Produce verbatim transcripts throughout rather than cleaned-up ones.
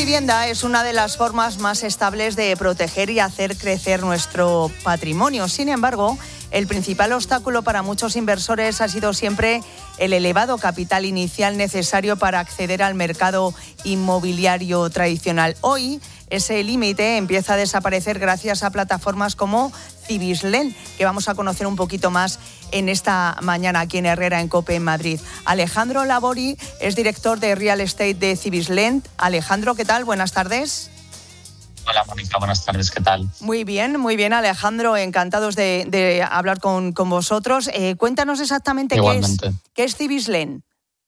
vivienda es una de las formas más estables de proteger y hacer crecer nuestro patrimonio. Sin embargo, el principal obstáculo para muchos inversores ha sido siempre el elevado capital inicial necesario para acceder al mercado inmobiliario tradicional. Hoy, ese límite empieza a desaparecer gracias a plataformas como Cibisland, que vamos a conocer un poquito más en esta mañana aquí en Herrera en COPE en Madrid. Alejandro Labori es director de Real Estate de Cibisland. Alejandro, ¿qué tal? Buenas tardes. Hola, Mónica, buenas tardes, ¿qué tal? Muy bien, muy bien, Alejandro, encantados de, de hablar con, con vosotros. Eh, cuéntanos exactamente qué es, qué es Cibisland.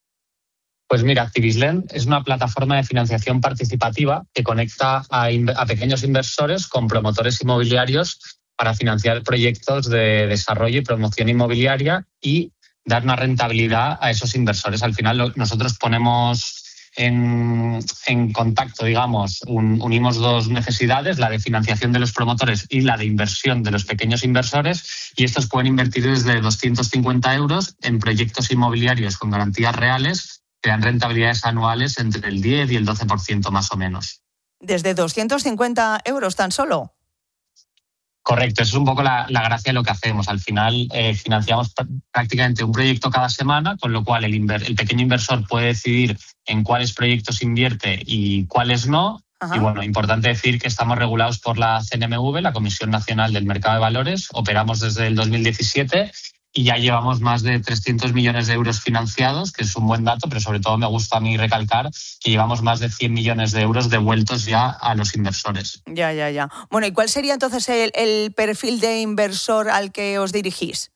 Pues mira, Cibisland es una plataforma de financiación participativa que conecta a, in- a pequeños inversores con promotores inmobiliarios para financiar proyectos de desarrollo y promoción inmobiliaria y dar una rentabilidad a esos inversores. Al final lo, nosotros ponemos en, en contacto, digamos, un, unimos dos necesidades, la de financiación de los promotores y la de inversión de los pequeños inversores, y estos pueden invertir desde doscientos cincuenta euros en proyectos inmobiliarios con garantías reales que dan rentabilidades anuales entre el diez y el doce por ciento más o menos. ¿Desde doscientos cincuenta euros tan solo? Correcto, eso es un poco la, la gracia de lo que hacemos. Al final eh, financiamos pr- prácticamente un proyecto cada semana, con lo cual el, inver- el pequeño inversor puede decidir en cuáles proyectos invierte y cuáles no. Ajá. Y bueno, importante decir que estamos regulados por la C N M V, la Comisión Nacional del Mercado de Valores. Operamos desde el dos mil diecisiete y ya llevamos más de trescientos millones de euros financiados, que es un buen dato, pero sobre todo me gusta a mí recalcar que llevamos más de cien millones de euros devueltos ya a los inversores. Ya, ya, ya. Bueno, ¿y cuál sería entonces el, el perfil de inversor al que os dirigís?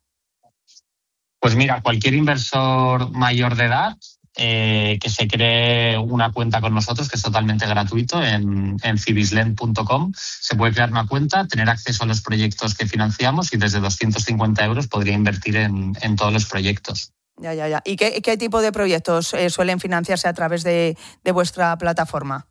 Pues mira, cualquier inversor mayor de edad eh, que se cree una cuenta con nosotros, que es totalmente gratuito, en, en cibisland punto com, se puede crear una cuenta, tener acceso a los proyectos que financiamos y desde doscientos cincuenta euros podría invertir en, en todos los proyectos. Ya, ya, ya. ¿Y qué, qué tipo de proyectos eh, suelen financiarse a través de, de vuestra plataforma?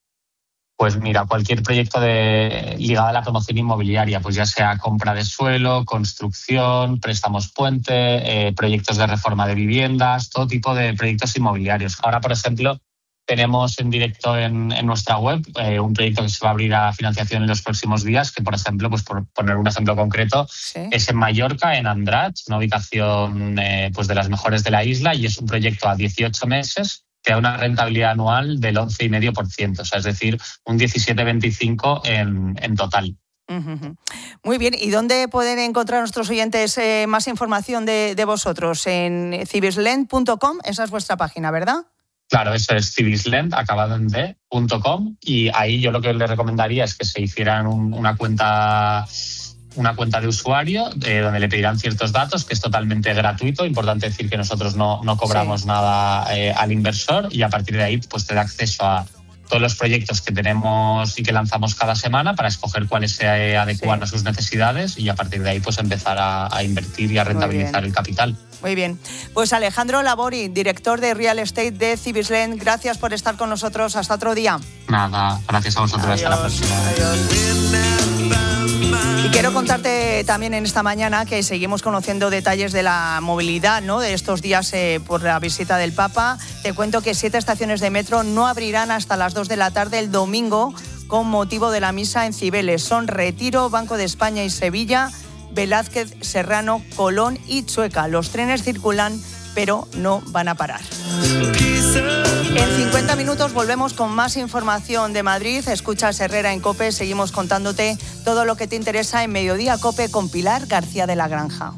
Pues mira, cualquier proyecto de, ligado a la promoción inmobiliaria, pues ya sea compra de suelo, construcción, préstamos puente, eh, proyectos de reforma de viviendas, todo tipo de proyectos inmobiliarios. Ahora, por ejemplo, tenemos en directo en, en nuestra web eh, un proyecto que se va a abrir a financiación en los próximos días, que por ejemplo, pues por poner un ejemplo concreto, ¿sí? Es en Mallorca, en Andratx, una ubicación eh, pues de las mejores de la isla, y es un proyecto a dieciocho meses que da una rentabilidad anual del once coma cinco por ciento, o sea, es decir, un diecisiete coma veinticinco por ciento en, en total. Uh-huh. Muy bien, ¿y dónde pueden encontrar nuestros oyentes eh, más información de, de vosotros? En cibisland punto com, esa es vuestra página, ¿verdad? Claro, eso es cibisland, acabado en d, punto com, y ahí yo lo que les recomendaría es que se hicieran un, una cuenta... una cuenta de usuario eh, donde le pedirán ciertos datos, que es totalmente gratuito. Importante decir que nosotros no, no cobramos sí. nada eh, al inversor, y a partir de ahí pues te da acceso a todos los proyectos que tenemos y que lanzamos cada semana para escoger cuáles se adecuan sí. a sus necesidades, y a partir de ahí pues empezar a, a invertir y a rentabilizar el capital. Muy bien. Pues Alejandro Labori, director de Real Estate de Cibisland, gracias por estar con nosotros. Hasta otro día. Nada, gracias a vosotros. Adiós. Hasta la próxima. Adiós. Y quiero contarte también en esta mañana que seguimos conociendo detalles de la movilidad, ¿no?, de estos días eh, por la visita del Papa. Te cuento que siete estaciones de metro no abrirán hasta las dos de la tarde el domingo con motivo de la misa en Cibeles. Son Retiro, Banco de España y Sevilla, Velázquez, Serrano, Colón y Chueca. Los trenes circulan, pero no van a parar. En cincuenta minutos volvemos con más información de Madrid. Escuchas Herrera en COPE. Seguimos contándote todo lo que te interesa en Mediodía COPE con Pilar García de la Granja.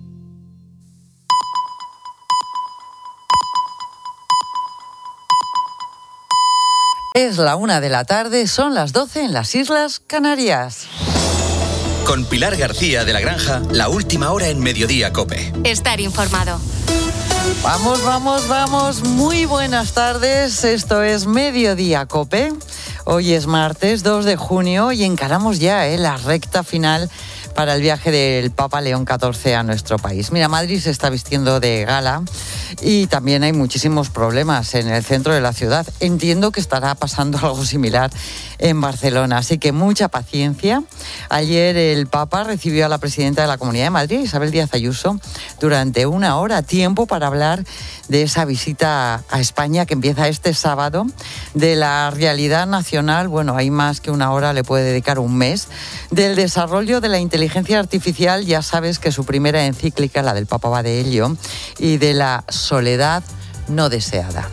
Es la una de la tarde, son las doce en las Islas Canarias. Con Pilar García de la Granja, la última hora en Mediodía COPE. Estar informado. Vamos, vamos, vamos. Muy buenas tardes. Esto es Mediodía COPE. Hoy es martes dos de junio y encaramos ya eh, la recta final para el viaje del Papa León catorce a nuestro país. Mira, Madrid se está vistiendo de gala y también hay muchísimos problemas en el centro de la ciudad. Entiendo que estará pasando algo similar en Barcelona, así que mucha paciencia. Ayer el Papa recibió a la presidenta de la Comunidad de Madrid, Isabel Díaz Ayuso, durante una hora, tiempo para hablar de esa visita a España que empieza este sábado, de la realidad nacional, bueno, hay más que una hora, le puede dedicar un mes, del desarrollo de la inteligencia artificial, ya sabes que su primera encíclica, la del Papa va de ello, y de la soledad no deseada.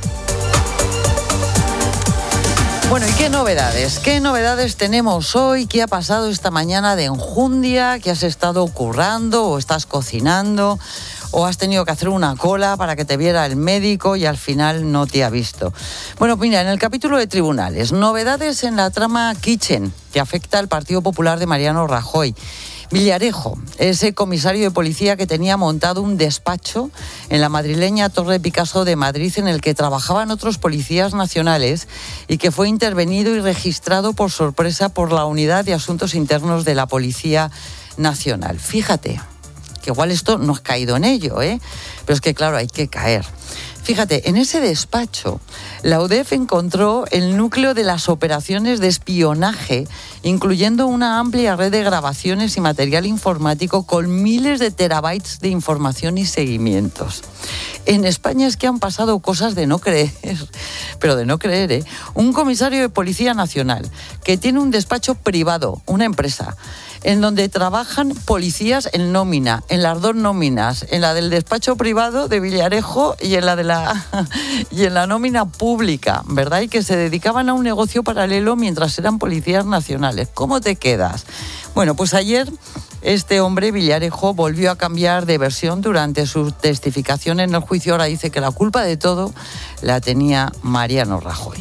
Bueno, ¿y qué novedades? ¿Qué novedades tenemos hoy? ¿Qué ha pasado esta mañana de enjundia? ¿Qué has estado currando o estás cocinando? ¿O has tenido que hacer una cola para que te viera el médico y al final no te ha visto? Bueno, mira, en el capítulo de tribunales, novedades en la trama Kitchen, que afecta al Partido Popular de Mariano Rajoy. Villarejo, ese comisario de policía que tenía montado un despacho en la madrileña Torre Picasso de Madrid en el que trabajaban otros policías nacionales y que fue intervenido y registrado por sorpresa por la Unidad de Asuntos Internos de la Policía Nacional. Fíjate, que igual esto no has caído en ello, ¿eh? Pero es que claro, hay que caer. Fíjate, en ese despacho, la U D E F encontró el núcleo de las operaciones de espionaje, incluyendo una amplia red de grabaciones y material informático con miles de terabytes de información y seguimientos. En España es que han pasado cosas de no creer, pero de no creer, ¿eh? Un comisario de Policía Nacional que tiene un despacho privado, una empresa, en donde trabajan policías en nómina, en las dos nóminas, en la del despacho privado de Villarejo y en la de la y en la nómina pública, ¿verdad? Y que se dedicaban a un negocio paralelo mientras eran policías nacionales. ¿Cómo te quedas? Bueno, pues ayer este hombre, Villarejo, volvió a cambiar de versión durante su testificación en el juicio. Ahora dice que la culpa de todo la tenía Mariano Rajoy.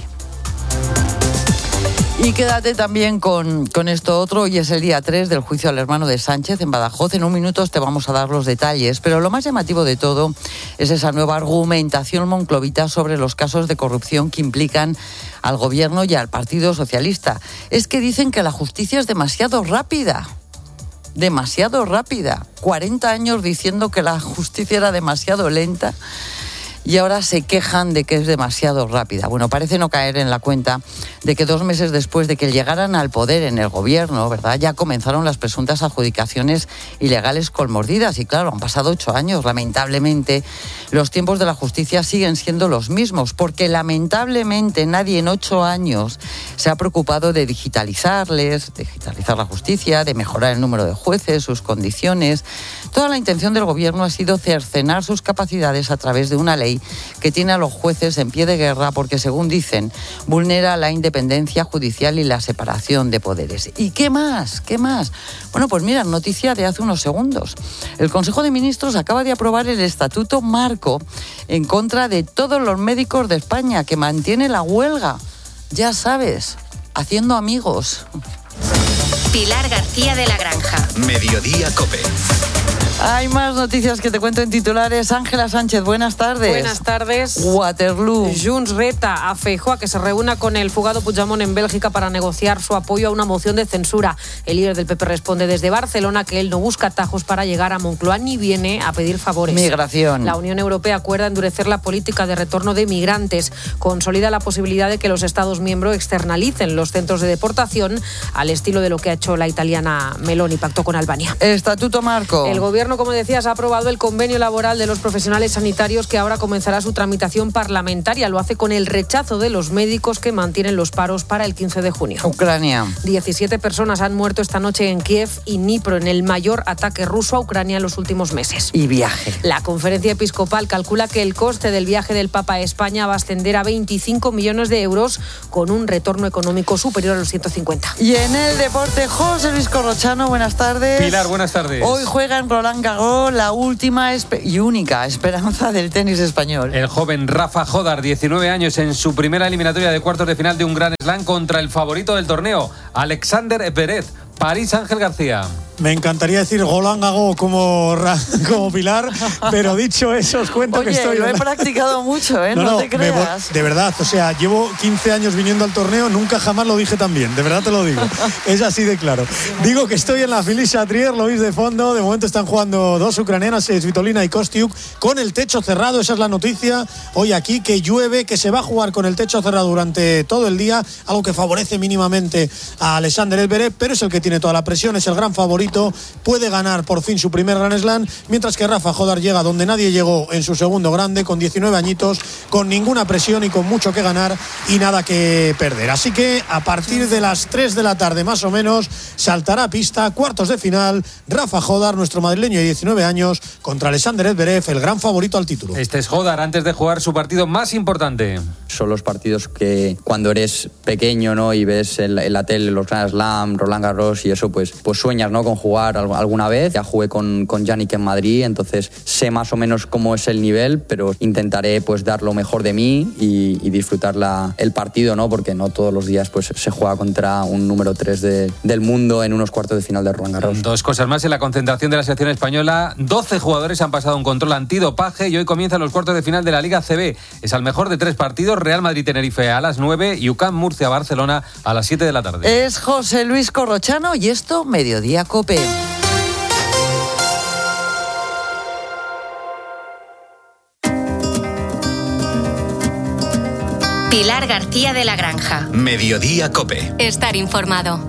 Y quédate también con, con esto otro. Hoy es el día tres del juicio al hermano de Sánchez en Badajoz. En un minuto te vamos a dar los detalles, pero lo más llamativo de todo es esa nueva argumentación monclovita sobre los casos de corrupción que implican al gobierno y al Partido Socialista. Es que dicen que la justicia es demasiado rápida. Demasiado rápida. cuarenta años diciendo que la justicia era demasiado lenta. Y ahora se quejan de que es demasiado rápida. Bueno, parece no caer en la cuenta de que dos meses después de que llegaran al poder en el gobierno, ¿verdad?, ya comenzaron las presuntas adjudicaciones ilegales con mordidas. Y claro, han pasado ocho años. Lamentablemente, los tiempos de la justicia siguen siendo los mismos, porque lamentablemente nadie en ocho años se ha preocupado de digitalizarles, de digitalizar la justicia, de mejorar el número de jueces, sus condiciones. Toda la intención del gobierno ha sido cercenar sus capacidades a través de una ley que tiene a los jueces en pie de guerra porque, según dicen, vulnera la independencia judicial y la separación de poderes. ¿Y qué más? ¿Qué más? Bueno, pues mira, noticia de hace unos segundos. El Consejo de Ministros acaba de aprobar el Estatuto Marco en contra de todos los médicos de España, que mantiene la huelga. Ya sabes, haciendo amigos. Pilar García de la Granja. Mediodía COPE. Hay más noticias que te cuento en titulares. Ángela Sánchez, buenas tardes. Buenas tardes. Waterloo. Junts reta a Feijóo a que se reúna con el fugado Puigdemont en Bélgica para negociar su apoyo a una moción de censura. El líder del P P responde desde Barcelona que él no busca atajos para llegar a Moncloa ni viene a pedir favores. Migración. La Unión Europea acuerda endurecer la política de retorno de migrantes. Consolida la posibilidad de que los Estados miembros externalicen los centros de deportación al estilo de lo que ha hecho la italiana Meloni, pactó con Albania. Estatuto Marco. El gobierno, como decías, ha aprobado el convenio laboral de los profesionales sanitarios que ahora comenzará su tramitación parlamentaria. Lo hace con el rechazo de los médicos que mantienen los paros para el quince de junio. Ucrania. diecisiete personas han muerto esta noche en Kiev y Dnipro en el mayor ataque ruso a Ucrania en los últimos meses. Y viaje. La conferencia episcopal calcula que el coste del viaje del Papa a España va a ascender a veinticinco millones de euros con un retorno económico superior a los ciento cincuenta. Y en el deporte, José Luis Corrochano, buenas tardes. Pilar, buenas tardes. Hoy juega en Roland Garros la última y única esperanza del tenis español. El joven Rafa Jodar, diecinueve años, en su primera eliminatoria de cuartos de final de un Grand Slam contra el favorito del torneo, Alexander Zverev. París, Ángel García. Me encantaría decir Golángago como, como Pilar, pero dicho eso, os cuento Oye, que estoy... lo he practicado mucho, ¿eh? No, no, no te creas. Voy, de verdad, o sea, llevo quince años viniendo al torneo, nunca jamás lo dije tan bien, de verdad te lo digo. Es así de claro. Digo que estoy en la Felicia Trier, lo veis de fondo, de momento están jugando dos ucranianas, Svitolina y Kostiuk, con el techo cerrado, esa es la noticia. Hoy aquí que llueve, que se va a jugar con el techo cerrado durante todo el día, algo que favorece mínimamente a Alexander Zverev, pero es el que tiene toda la presión, es el gran favorito, puede ganar por fin su primer Grand Slam, mientras que Rafa Jodar llega donde nadie llegó en su segundo grande, con diecinueve añitos, con ninguna presión y con mucho que ganar y nada que perder. Así que a partir de las tres de la tarde más o menos saltará a pista, cuartos de final, Rafa Jodar, nuestro madrileño de diecinueve años, contra Alexander Zverev, el gran favorito al título. Este es Jodar antes de jugar su partido más importante. Son los partidos que cuando eres pequeño, ¿no?, y ves en la, en la tele los Grand Slam, Roland Garros y eso, pues, pues sueñas, ¿no?, con jugar alguna vez. Ya jugué con, con Yannick en Madrid, entonces sé más o menos cómo es el nivel, pero intentaré pues dar lo mejor de mí y, y disfrutar la, el partido, ¿no?, porque no todos los días pues se juega contra un número tres de, del mundo en unos cuartos de final de Roland Garros. Dos cosas más en la concentración de la selección española. doce jugadores han pasado un control antidopaje y hoy comienzan los cuartos de final de la Liga C B. Es al mejor de tres partidos, Real Madrid-Tenerife a las nueve y U C A M Murcia-Barcelona a las siete de la tarde. Es José Luis Corrochano y esto, Mediodía Cope. Pilar García de la Granja. Mediodía Cope. Estar informado.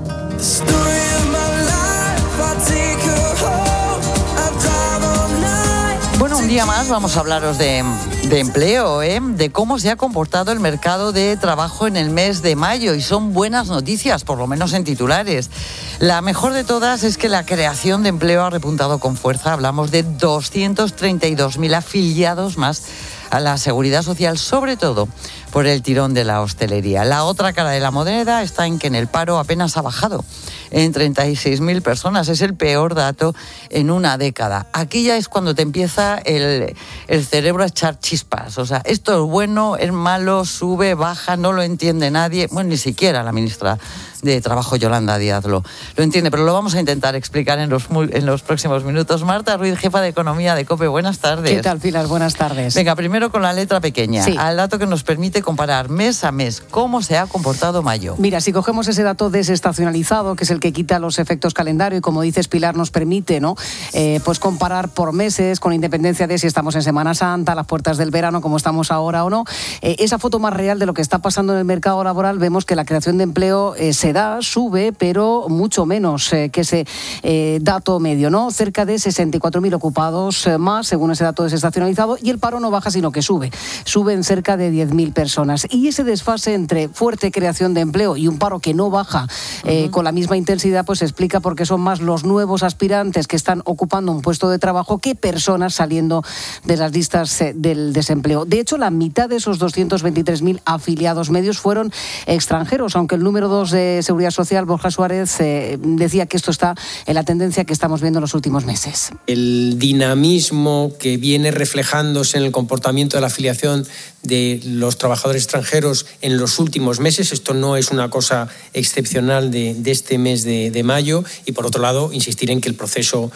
Bueno, un día más vamos a hablaros de, de empleo, ¿eh? De cómo se ha comportado el mercado de trabajo en el mes de mayo, y son buenas noticias, por lo menos en titulares. La mejor de todas es que la creación de empleo ha repuntado con fuerza. Hablamos de doscientos treinta y dos mil afiliados más a la Seguridad Social, sobre todo por el tirón de la hostelería. La otra cara de la moneda está en que en el paro apenas ha bajado en treinta y seis mil personas. Es el peor dato en una década. Aquí ya es cuando te empieza el, el cerebro a echar chispas. O sea, esto es bueno, es malo, sube, baja, no lo entiende nadie. Bueno, ni siquiera la ministra de Trabajo, Yolanda Díaz, lo, lo entiende, pero lo vamos a intentar explicar en los, en los próximos minutos. Marta Ruiz, jefa de Economía de COPE, buenas tardes. ¿Qué tal, Pilar? Buenas tardes. Venga, primero con la letra pequeña, sí. Al dato que nos permite comparar mes a mes cómo se ha comportado mayo. Mira, si cogemos ese dato desestacionalizado, que es el que quita los efectos calendario, y como dices, Pilar, nos permite, ¿no?, eh, pues comparar por meses, con independencia de si estamos en Semana Santa, a las puertas del verano, como estamos ahora o no, eh, esa foto más real de lo que está pasando en el mercado laboral, vemos que la creación de empleo eh, se da, sube, pero mucho menos eh, que ese eh, dato medio, ¿no? Cerca de sesenta y cuatro mil ocupados eh, más, según ese dato desestacionalizado, y el paro no baja, sino que sube. Sube en cerca de diez mil personas. Y ese desfase entre fuerte creación de empleo y un paro que no baja eh, uh-huh. con la misma intensidad, pues se explica porque son más los nuevos aspirantes que están ocupando un puesto de trabajo que personas saliendo de las listas eh, del desempleo. De hecho, la mitad de esos doscientos veintitrés mil afiliados medios fueron extranjeros, aunque el número dos de Seguridad Social, Borja Suárez, eh, decía que esto está en la tendencia que estamos viendo en los últimos meses. El dinamismo que viene reflejándose en el comportamiento de la afiliación de los trabajadores extranjeros en los últimos meses, esto no es una cosa excepcional de, de este mes de, de mayo, y por otro lado insistir en que el proceso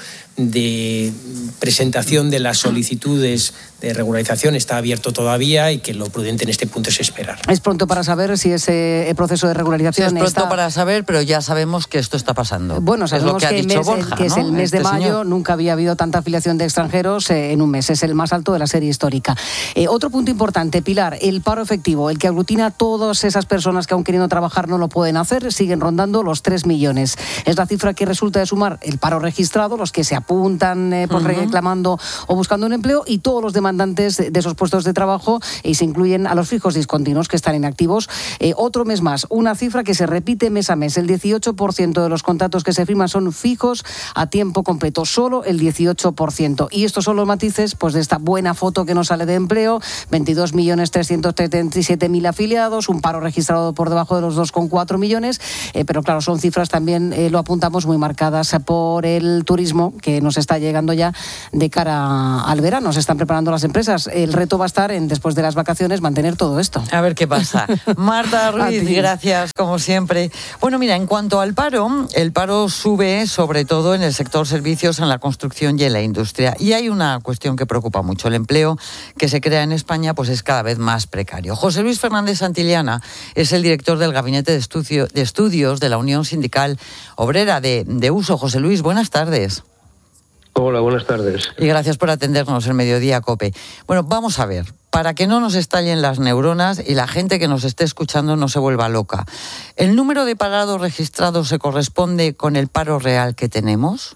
de presentación de las solicitudes de regularización está abierto todavía y que lo prudente en este punto es esperar. Es pronto para saber si ese proceso de regularización sí, es pronto está... para saber, pero ya sabemos que esto está pasando. Bueno, sabemos es lo que, que, ha dicho mes, Borja, que ¿no? es el mes este de mayo, señor. Nunca había habido tanta afiliación de extranjeros eh, en un mes, es el más alto de la serie histórica. Eh, otro punto importante, Pilar, el paro efectivo, el que aglutina a todas esas personas que aún queriendo trabajar no lo pueden hacer, siguen rondando los tres millones. Es la cifra que resulta de sumar el paro registrado, los que se apuntan eh, por uh-huh. reclamando o buscando un empleo, y todos los demandantes de esos puestos de trabajo, y se incluyen a los fijos discontinuos que están inactivos. Eh, otro mes más, una cifra que se repite mes a mes. El dieciocho por ciento de los contratos que se firman son fijos a tiempo completo, solo el dieciocho por ciento. Y estos son los matices pues de esta buena foto que nos sale de empleo: veintidós millones trescientos treinta y siete mil afiliados, un paro registrado por debajo de los dos coma cuatro millones, eh, pero claro, son cifras también, eh, lo apuntamos, muy marcadas por el turismo, que que nos está llegando ya de cara al verano. Se están preparando las empresas. El reto va a estar en, después de las vacaciones, mantener todo esto. A ver qué pasa. Marta Ruiz, gracias como siempre. Bueno, mira, en cuanto al paro, el paro sube sobre todo en el sector servicios, en la construcción y en la industria. Y hay una cuestión que preocupa mucho. El empleo que se crea en España pues es cada vez más precario. José Luis Fernández Santillana es el director del Gabinete de, Estudio, de Estudios de la Unión Sindical Obrera de, de Uso. José Luis, buenas tardes. Hola, buenas tardes. Y gracias por atendernos en Mediodía COPE. Bueno, vamos a ver, para que no nos estallen las neuronas y la gente que nos esté escuchando no se vuelva loca. ¿El número de parados registrados se corresponde con el paro real que tenemos?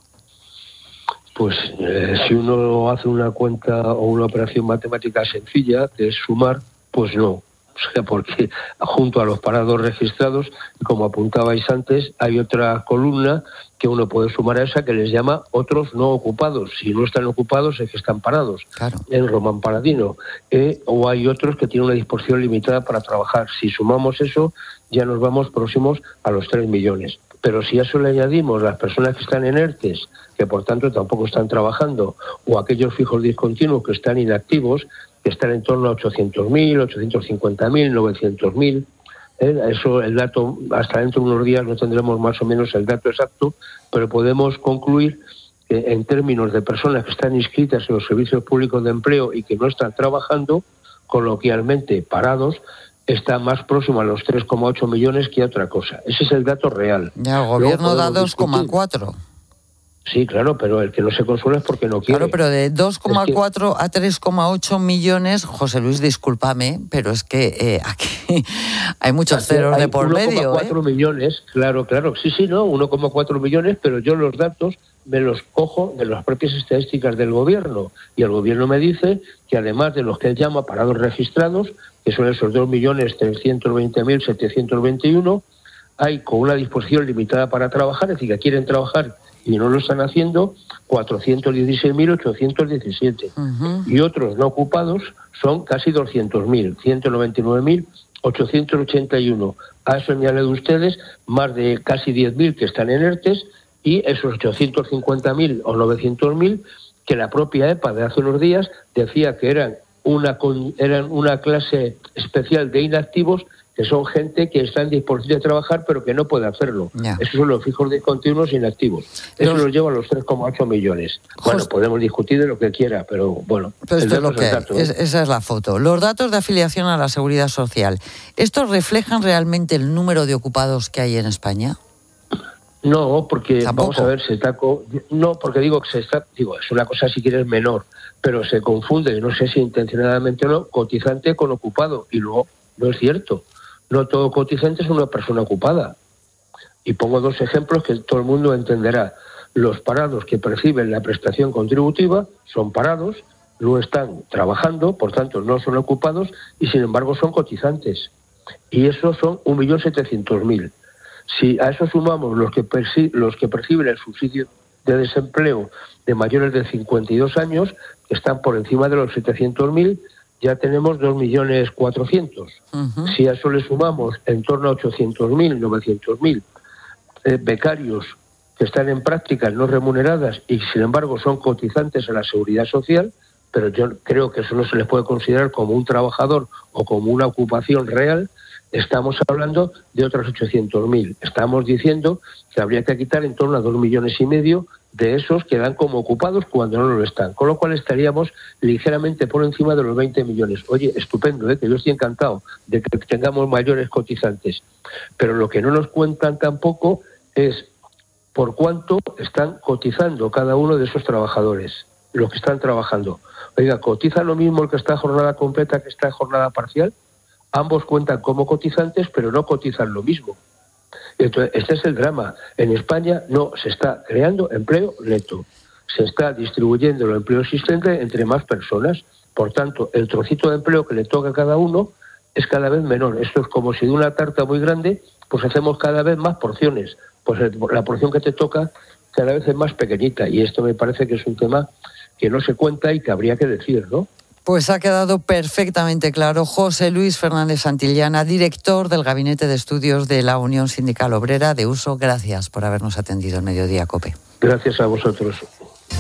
Pues eh, si uno hace una cuenta o una operación matemática sencilla, que es sumar, pues no. O sea, porque junto a los parados registrados, como apuntabais antes, hay otra columna que uno puede sumar a esa que les llama otros no ocupados. Si no están ocupados es que están parados, claro, en Román Paladino. Eh, o hay otros que tienen una disposición limitada para trabajar. Si sumamos eso, ya nos vamos próximos a los tres millones. Pero si a eso le añadimos las personas que están en ERTES, que por tanto tampoco están trabajando, o aquellos fijos discontinuos que están inactivos, que están en torno a ochocientos mil, ochocientos cincuenta mil, novecientos mil. ¿eh? Eso, el dato, hasta dentro de unos días no tendremos más o menos el dato exacto, pero podemos concluir que en términos de personas que están inscritas en los servicios públicos de empleo y que no están trabajando, coloquialmente parados, está más próximo a los tres coma ocho millones que a otra cosa. Ese es el dato real. Ya, el gobierno da dos coma cuatro. Sí, claro, pero el que no se consuela es porque no quiere. Claro, pero de dos coma cuatro es que... a tres coma ocho millones, José Luis, discúlpame, pero es que eh, aquí hay muchos aquí ceros hay de por medio. uno coma cuatro ¿eh? millones, claro, claro, sí, sí, no, uno coma cuatro millones, pero yo los datos me los cojo de las propias estadísticas del gobierno. Y el gobierno me dice que además de los que él llama parados registrados, que son esos dos millones trescientos veinte mil setecientos veintiuno, hay con una disposición limitada para trabajar, es decir, que quieren trabajar y no lo están haciendo, cuatrocientos dieciséis mil ochocientos diecisiete. Uh-huh. Y otros no ocupados son casi doscientos mil, ciento noventa y nueve mil ochocientos ochenta y uno. A eso añaden ustedes más de casi diez mil que están en ERTES y esos ochocientos cincuenta mil o novecientos mil que la propia EPA de hace unos días decía que eran una, eran una clase especial de inactivos, que son gente que está en disposición de trabajar pero que no puede hacerlo. Yeah. Esos son los fijos discontinuos inactivos. Eso los... nos lleva a los tres coma ocho millones. Bueno, Just... podemos discutir de lo que quiera, pero bueno. Pero esto es lo que dato, es, esa es la foto. Los datos de afiliación a la Seguridad Social, ¿estos reflejan realmente el número de ocupados que hay en España? No, porque ¿tampoco? Vamos a ver, se está co... no, porque digo que se está, digo, es una cosa si quieres menor, pero se confunde, no sé si intencionadamente o no, cotizante con ocupado, y luego no es cierto. No todo cotizante es una persona ocupada. Y pongo dos ejemplos que todo el mundo entenderá. Los parados que perciben la prestación contributiva son parados, no están trabajando, por tanto no son ocupados y sin embargo son cotizantes. Y esos son un millón setecientos mil. Si a eso sumamos los que, perci- los que perciben el subsidio de desempleo de mayores de cincuenta y dos años, que están por encima de los setecientos mil, ya tenemos dos millones cuatrocientos. Uh-huh. Si a eso le sumamos en torno a ochocientos mil, novecientos mil eh, becarios que están en prácticas no remuneradas y sin embargo son cotizantes a la Seguridad Social, pero yo creo que eso no se les puede considerar como un trabajador o como una ocupación real, estamos hablando de otros ochocientos mil. Estamos diciendo que habría que quitar en torno a dos millones y medio de esos que dan como ocupados cuando no lo están. Con lo cual estaríamos ligeramente por encima de los veinte millones. Oye, estupendo, ¿eh? Que yo estoy encantado de que tengamos mayores cotizantes. Pero lo que no nos cuentan tampoco es por cuánto están cotizando cada uno de esos trabajadores, los que están trabajando. Oiga, ¿cotiza lo mismo el que está en jornada completa que está en jornada parcial? Ambos cuentan como cotizantes, pero no cotizan lo mismo. Entonces, este es el drama. En España no se está creando empleo neto. Se está distribuyendo el empleo existente entre más personas. Por tanto, el trocito de empleo que le toca a cada uno es cada vez menor. Esto es como si de una tarta muy grande, pues hacemos cada vez más porciones. Pues la porción que te toca cada vez es más pequeñita. Y esto me parece que es un tema que no se cuenta y que habría que decir, ¿no? Pues ha quedado perfectamente claro. José Luis Fernández Santillana, director del Gabinete de Estudios de la Unión Sindical Obrera de Uso. Gracias por habernos atendido en Mediodía COPE. Gracias a vosotros.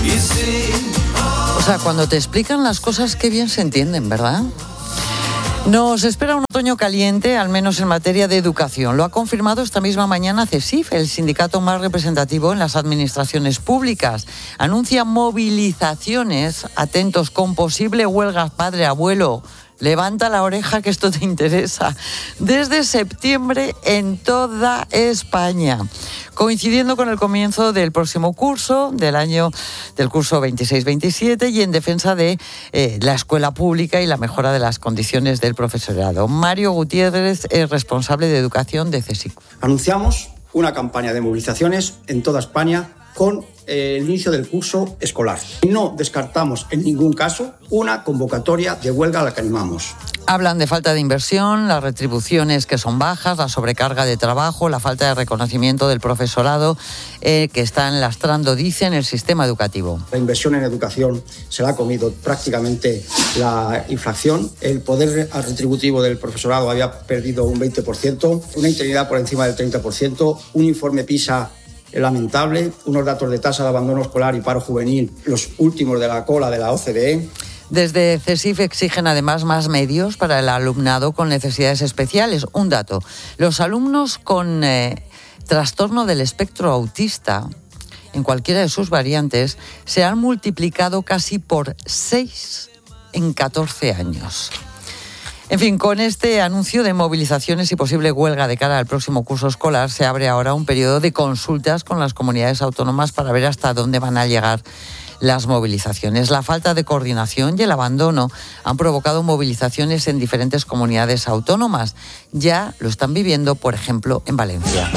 O sea, cuando te explican las cosas, qué bien se entienden, ¿verdad? Nos espera un otoño caliente, al menos en materia de educación. Lo ha confirmado esta misma mañana CESIF, el sindicato más representativo en las administraciones públicas. Anuncia movilizaciones, atentos, con posible huelga padre-abuelo. Levanta la oreja que esto te interesa. Desde septiembre en toda España, coincidiendo con el comienzo del próximo curso, del año del curso veintiséis veintisiete, y en defensa de eh, la escuela pública y la mejora de las condiciones del profesorado. Mario Gutiérrez es responsable de educación de CESIF. Anunciamos una campaña de movilizaciones en toda España con eh, el inicio del curso escolar. No descartamos en ningún caso una convocatoria de huelga a la que animamos. Hablan de falta de inversión, las retribuciones que son bajas, la sobrecarga de trabajo, la falta de reconocimiento del profesorado eh, que están lastrando, dicen, el sistema educativo. La inversión en educación se la ha comido prácticamente la inflación. El poder retributivo del profesorado había perdido un veinte por ciento, una interinidad por encima del treinta por ciento, un informe PISA lamentable, unos datos de tasa de abandono escolar y paro juvenil, los últimos de la cola de la O C D E. Desde CESIF exigen además más medios para el alumnado con necesidades especiales. Un dato, los alumnos con eh, trastorno del espectro autista, en cualquiera de sus variantes, se han multiplicado casi por seis en catorce años. En fin, con este anuncio de movilizaciones y posible huelga de cara al próximo curso escolar, se abre ahora un periodo de consultas con las comunidades autónomas para ver hasta dónde van a llegar las movilizaciones. La falta de coordinación y el abandono han provocado movilizaciones en diferentes comunidades autónomas. Ya lo están viviendo, por ejemplo, en Valencia.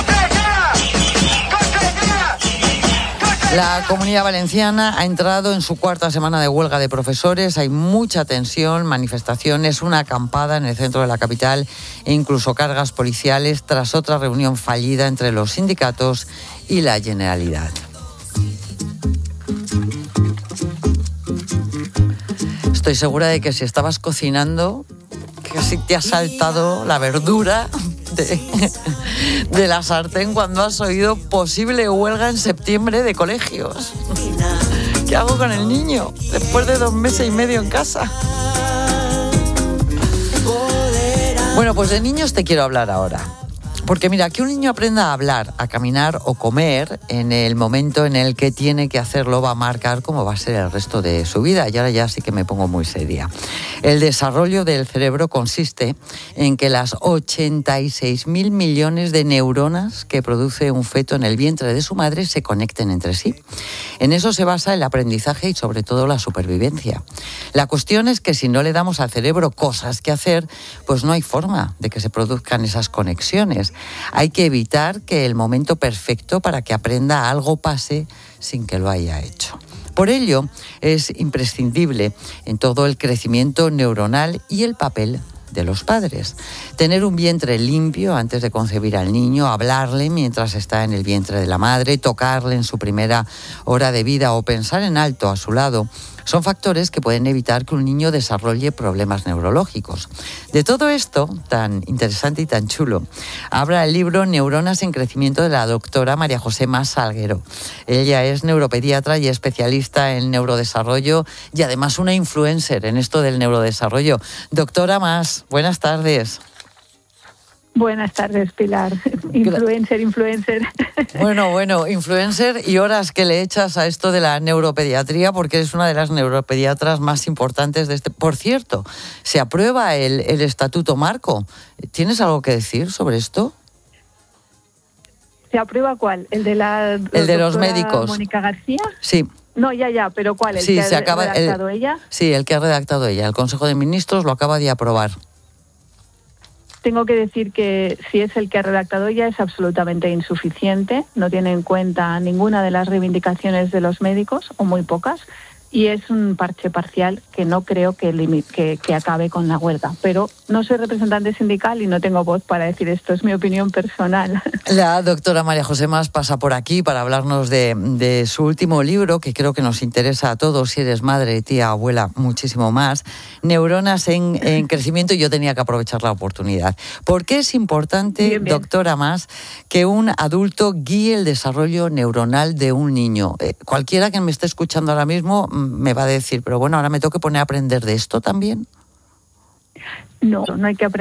La Comunidad Valenciana ha entrado en su cuarta semana de huelga de profesores. Hay mucha tensión, manifestaciones, una acampada en el centro de la capital e incluso cargas policiales tras otra reunión fallida entre los sindicatos y la Generalidad. Estoy segura de que si estabas cocinando, casi te ha saltado la verdura de, de la sartén cuando has oído posible huelga en septiembre de colegios. ¿Qué hago con el niño después de dos meses y medio en casa? Bueno, pues de niños te quiero hablar ahora. Porque mira, que un niño aprenda a hablar, a caminar o comer en el momento en el que tiene que hacerlo va a marcar cómo va a ser el resto de su vida. Y ahora ya sí que me pongo muy seria. El desarrollo del cerebro consiste en que las ochenta y seis mil millones de neuronas que produce un feto en el vientre de su madre se conecten entre sí. En eso se basa el aprendizaje y sobre todo la supervivencia. La cuestión es que si no le damos al cerebro cosas que hacer, pues no hay forma de que se produzcan esas conexiones. Hay que evitar que el momento perfecto para que aprenda algo pase sin que lo haya hecho. Por ello, es imprescindible en todo el crecimiento neuronal y el papel de los padres. Tener un vientre limpio antes de concebir al niño, hablarle mientras está en el vientre de la madre, tocarle en su primera hora de vida o pensar en alto a su lado, son factores que pueden evitar que un niño desarrolle problemas neurológicos. De todo esto, tan interesante y tan chulo, habla el libro Neuronas en Crecimiento de la doctora María José Mas Salguero. Ella es neuropediatra y especialista en neurodesarrollo y además una influencer en esto del neurodesarrollo. Doctora Mas, buenas tardes. Buenas tardes, Pilar. Influencer, influencer. Bueno, bueno, influencer y horas que le echas a esto de la neuropediatría porque eres una de las neuropediatras más importantes de este... Por cierto, se aprueba el, el Estatuto Marco. ¿Tienes algo que decir sobre esto? ¿Se aprueba cuál? ¿El de la El de los médicos. Mónica García? Sí. No, ya, ya, pero ¿cuál? ¿El sí, que se ha acaba, redactado el, ella? Sí, el que ha redactado ella. El Consejo de Ministros lo acaba de aprobar. Tengo que decir que si es el que ha redactado ella es absolutamente insuficiente, no tiene en cuenta ninguna de las reivindicaciones de los médicos, o muy pocas, y es un parche parcial que no creo que, que, que acabe con la huelga, pero no soy representante sindical y no tengo voz para decir esto, es mi opinión personal. La doctora María José Mas pasa por aquí para hablarnos de, de su último libro, que creo que nos interesa a todos, si eres madre, tía, abuela, muchísimo más, Neuronas en, en crecimiento, y yo tenía que aprovechar la oportunidad. ¿Por qué es importante, bien, bien. doctora Mas, que un adulto guíe el desarrollo neuronal de un niño? Eh, cualquiera que me esté escuchando ahora mismo me va a decir, pero bueno, ahora me tengo que poner a aprender de esto también. No, no hay que aprender.